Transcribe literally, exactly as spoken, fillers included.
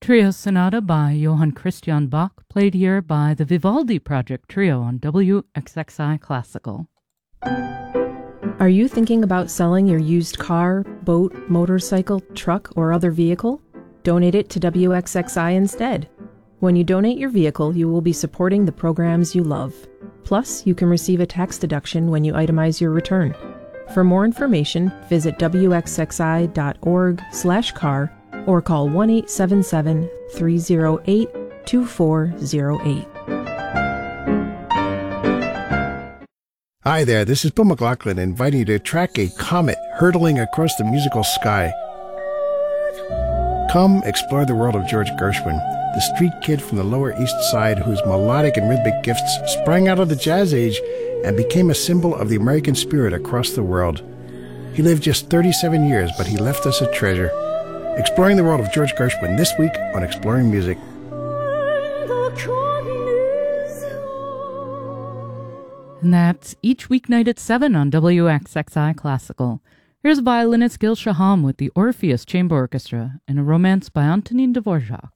Trio Sonata by Johann Christian Bach, played here by the Vivaldi Project Trio on W X X I Classical. Are you thinking about selling your used car, boat, motorcycle, truck, or other vehicle? Donate it to W X X I instead. When you donate your vehicle, you will be supporting the programs you love. Plus, you can receive a tax deduction when you itemize your return. For more information, visit W X X I dot org slash car or call one eight seven seven, three zero eight, two four zero eight. Hi there, this is Bill McLaughlin inviting you to track a comet hurtling across the musical sky. Come explore the world of George Gershwin, the street kid from the Lower East Side whose melodic and rhythmic gifts sprang out of the jazz age and became a symbol of the American spirit across the world. He lived just thirty-seven years, but he left us a treasure. Exploring the world of George Gershwin this week on Exploring Music. And that's each weeknight at seven on W X X I Classical. Here's violinist Gil Shaham with the Orpheus Chamber Orchestra in a romance by Antonin Dvorak.